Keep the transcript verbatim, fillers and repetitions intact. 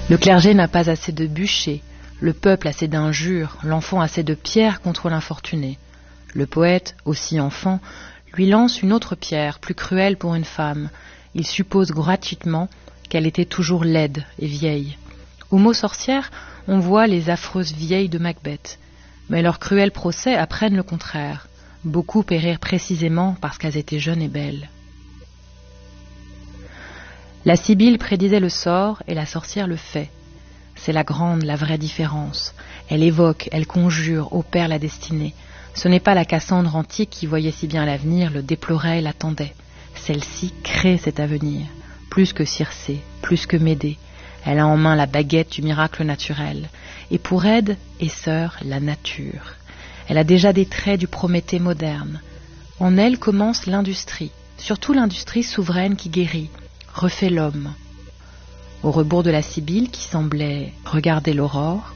Le clergé n'a pas assez de bûchers, le peuple assez d'injures, l'enfant assez de pierres contre l'infortuné. Le poète, aussi enfant, lui lance une autre pierre, plus cruelle pour une femme. Il suppose gratuitement qu'elle était toujours laide et vieille. Au mot sorcière, on voit les affreuses vieilles de Macbeth. Mais leurs cruels procès apprennent le contraire. Beaucoup périrent précisément parce qu'elles étaient jeunes et belles. La Sibylle prédisait le sort et la sorcière le fait. C'est la grande, la vraie différence. Elle évoque, elle conjure, opère la destinée. Ce n'est pas la Cassandre antique qui voyait si bien l'avenir, le déplorait et l'attendait. Celle-ci crée cet avenir, plus que Circé, plus que Médée. Elle a en main la baguette du miracle naturel, et pour aide et sœur, la nature. Elle a déjà des traits du Prométhée moderne. En elle commence l'industrie, surtout l'industrie souveraine qui guérit, refait l'homme. Au rebours de la Sibylle qui semblait regarder l'aurore,